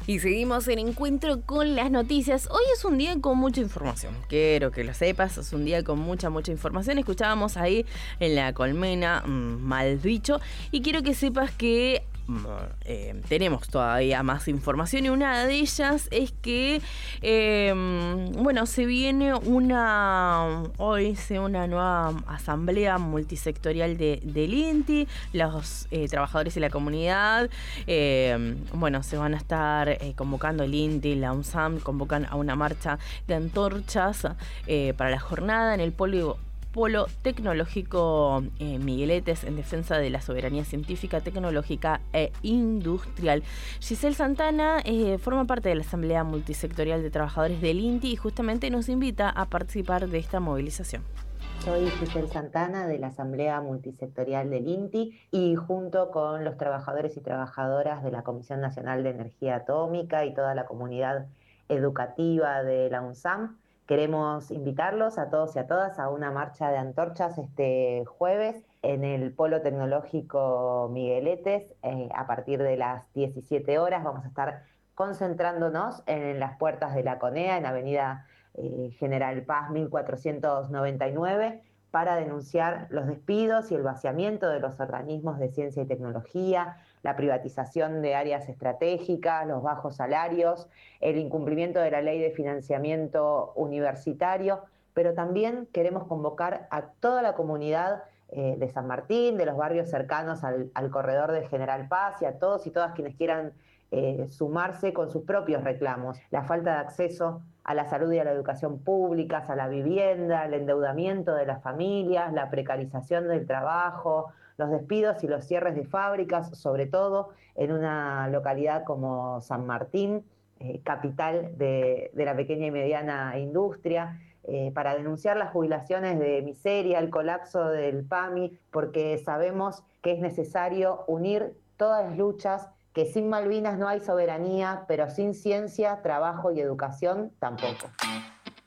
Y seguimos en Encuentro con las noticias. Hoy es un día con mucha información. Quiero que lo sepas, es un día con mucha información. Escuchábamos ahí en la colmena, mal dicho. Y quiero que sepas que tenemos todavía más información y una de ellas es que se viene una nueva asamblea multisectorial del INTI. Los trabajadores y la comunidad se van a estar convocando el INTI, la UNSAM, convocan a una marcha de antorchas para la jornada en el Polo Tecnológico Migueletes en defensa de la soberanía científica, tecnológica e industrial. Giselle Santana forma parte de la Asamblea Multisectorial de Trabajadores del INTI y justamente nos invita a participar de esta movilización. Soy Giselle Santana de la Asamblea Multisectorial del INTI y junto con los trabajadores y trabajadoras de la Comisión Nacional de Energía Atómica y toda la comunidad educativa de la UNSAM, queremos invitarlos a todos y a todas a una marcha de antorchas este jueves en el Polo Tecnológico Migueletes. A partir de las 17 horas vamos a estar concentrándonos en las puertas de la CONEA, en Avenida General Paz 1499, para denunciar los despidos y el vaciamiento de los organismos de ciencia y tecnología, la privatización de áreas estratégicas, los bajos salarios, el incumplimiento de la ley de financiamiento universitario, pero también queremos convocar a toda la comunidad de San Martín, de los barrios cercanos al corredor de General Paz y a todos y todas quienes quieran sumarse con sus propios reclamos. La falta de acceso a la salud y a la educación públicas, a la vivienda, el endeudamiento de las familias, la precarización del trabajo, los despidos y los cierres de fábricas, sobre todo en una localidad como San Martín, capital de la pequeña y mediana industria, para denunciar las jubilaciones de miseria, el colapso del PAMI, porque sabemos que es necesario unir todas las luchas, que sin Malvinas no hay soberanía, pero sin ciencia, trabajo y educación tampoco.